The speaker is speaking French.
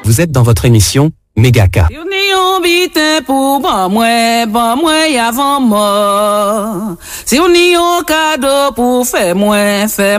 Vous êtes dans votre émission Mégaka. Si on y a pour moi, y avant mort. Si on y a cadeau pour faire moi,